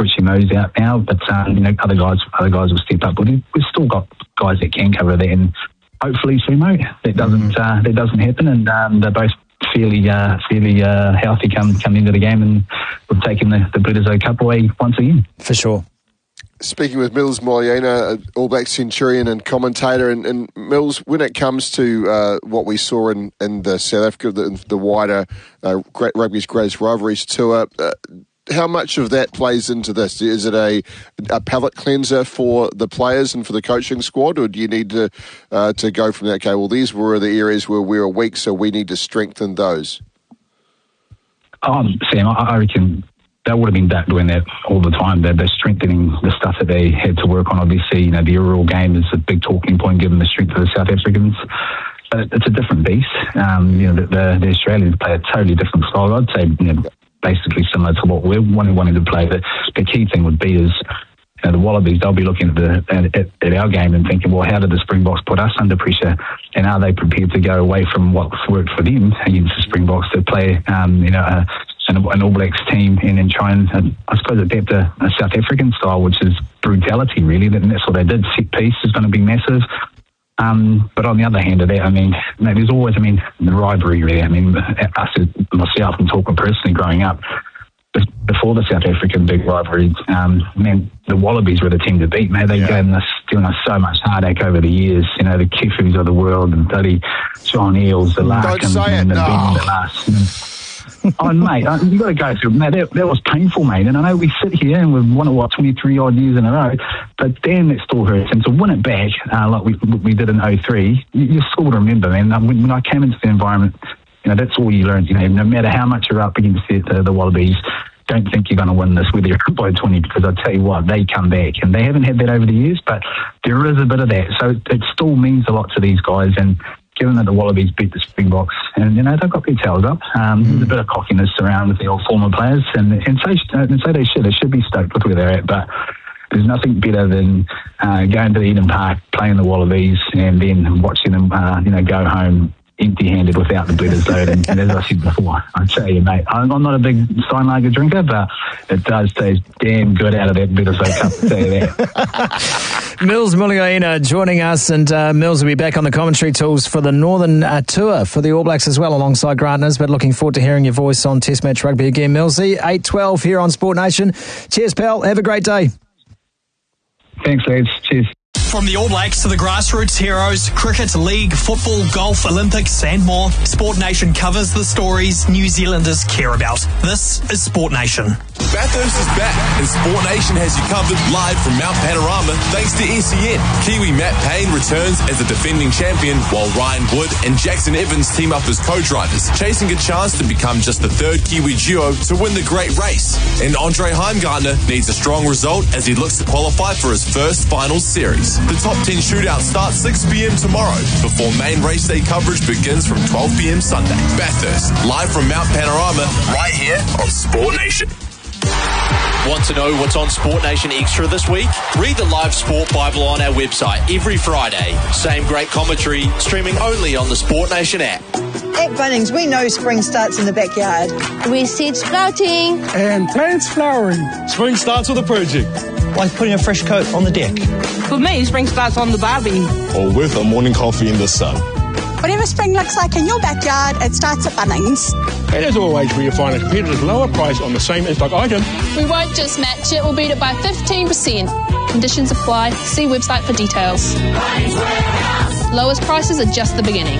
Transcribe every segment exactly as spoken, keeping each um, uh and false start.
switching those out now. But um, you know, other guys, other guys will step up. But we've still got guys that can cover that, and hopefully, Sumo, that doesn't uh, that doesn't happen, and um, they're both fairly uh, fairly uh, healthy come come into the game, and we've taken the the Bledisloe Cup away once again. For sure. Speaking with Mills Moyena, All Black Centurion and commentator, and, and Mills, when it comes to uh, what we saw in, in the South Africa, the, the wider uh, Rugby's Greatest Rivalries tour, uh, how much of that plays into this? Is it a, a palate cleanser for the players and for the coaching squad, or do you need to uh, to go from that, okay, well, these were the areas where we were weak, so we need to strengthen those? Um, Sam, I, I reckon they would have been that, doing that all the time. They're, they're strengthening the stuff that they had to work on. Obviously, you know, the aerial game is a big talking point given the strength of the South Africans. But it's a different beast. Um, you know, the, the, the Australians play a totally different style. I'd say, you know, basically similar to what we're wanting, wanting to play. But the key thing would be is, you know, the Wallabies, they'll be looking at, the, at, at our game and thinking, well, how did the Springboks put us under pressure? And are they prepared to go away from what's worked for them against the Springboks to play, um, you know, a, an, an All Blacks team and then try and, uh, I suppose, adapt a, a South African style, which is brutality, really. And that's what they did. Set piece is going to be massive. Um, but on the other hand of that, I mean, you know, there's always, I mean, the rivalry, really. I mean, us, myself, and talking personally growing up, before the South African big rivalry, um, man, the Wallabies were the team to beat, man. They yeah. gave us, given us so much heartache over the years. You know, the Kifus of the world, and bloody John Eales, the Larkins, and the Ben, the last. You know. Oh, mate, uh, you got to go through. Mate, that, that was painful, mate. And I know we sit here and we've won it, what, twenty-three odd years in a row, but damn, it still hurts. And to win it back, uh, like we we did in oh three, you, you still remember, man. When, when I came into the environment, you know, that's all you learned. You know, no matter how much you're up against the, the, the Wallabies, don't think you're going to win this whether you're up by twenty, because I tell you what, they come back, and they haven't had that over the years, but there is a bit of that. So it still means a lot to these guys, and given that the Wallabies beat the Springboks, and you know they've got their tails up, um, mm. there's a bit of cockiness around with the old former players, and and so and so they should they should be stoked with where they're at, but there's nothing better than uh, going to the Eden Park, playing the Wallabies, and then watching them, uh, you know, go home empty-handed without the Bledisloe. and, and as I said before, I tell you, mate, I'm, I'm not a big Steinlager drinker, but it does taste damn good out of that Bledisloe cup, to tell you that. Mills Moyena joining us, and uh, Mills will be back on the commentary tools for the Northern uh, Tour for the All Blacks as well, alongside Grant Nisbet. Looking forward to hearing your voice on Test Match Rugby again, Millsy. eight twelve here on Sport Nation. Cheers, pal. Have a great day. Thanks, lads. Cheers. From the All Blacks to the grassroots heroes, cricket, league, football, golf, Olympics and more, Sport Nation covers the stories New Zealanders care about. This is Sport Nation. Bathurst is back, and Sport Nation has you covered live from Mount Panorama thanks to S E N. Kiwi Matt Payne returns as a defending champion, while Ryan Wood and Jackson Evans team up as co-drivers, chasing a chance to become just the third Kiwi duo to win the great race. And Andre Heimgartner needs a strong result as he looks to qualify for his first finals series. The top ten shootout starts six p.m. tomorrow, before main race day coverage begins from twelve p.m. Sunday. Bathurst, live from Mount Panorama, right here on Sport Nation. Want to know what's on Sport Nation Extra this week? Read the live sport Bible on our website every Friday. Same great commentary, streaming only on the Sport Nation app. At Bunnings, we know spring starts in the backyard. We seed sprouting. And plants flowering. Spring starts with a project. Like putting a fresh coat on the deck. For me, spring starts on the barbie. Or with a morning coffee in the sun. Whatever spring looks like in your backyard, it starts at Bunnings. And as always, where you find a competitor's lower price on the same in-stock item. We won't just match it, we'll beat it by fifteen percent. Conditions apply. See website for details. Lowest prices are just the beginning.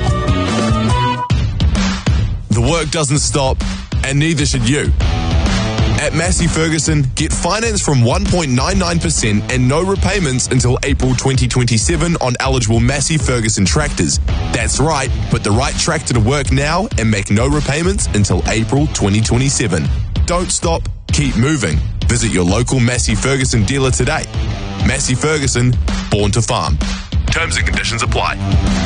The work doesn't stop, and neither should you. At Massey Ferguson, get finance from one point nine nine percent and no repayments until April twenty twenty-seven on eligible Massey Ferguson tractors. That's right, put the right tractor to work now and make no repayments until April twenty twenty-seven. Don't stop, keep moving. Visit your local Massey Ferguson dealer today. Massey Ferguson, born to farm. Terms and conditions apply.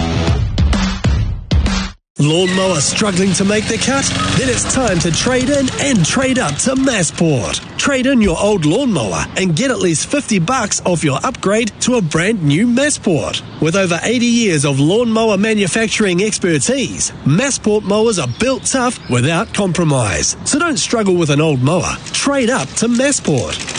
Lawnmower struggling to make the cut? Then it's time to trade in and trade up to Massport. Trade in your old lawnmower and get at least fifty bucks off your upgrade to a brand new Massport. With over eighty years of lawnmower manufacturing expertise, Massport mowers are built tough without compromise. So don't struggle with an old mower. Trade up to Massport.